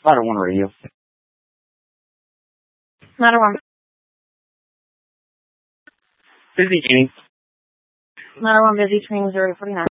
Ladder 1 radio. Ladder 1. Busy, Amy. Ladder 1 busy, train 049.